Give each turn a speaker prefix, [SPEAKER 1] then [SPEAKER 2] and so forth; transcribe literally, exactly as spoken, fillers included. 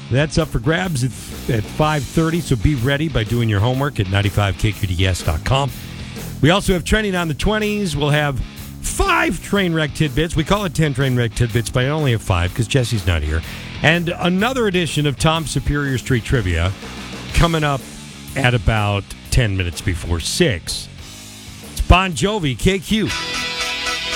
[SPEAKER 1] That's up for grabs at, at five thirty, so be ready by doing your homework at ninety-five K Q D S dot com. We also have Trending on the twenties. We'll have five train wreck tidbits. We call it ten train wreck tidbits, but I only have five because Jesse's not here. And another edition of Tom's Superior Street Trivia coming up at about ten minutes before six. It's Bon Jovi, K Q.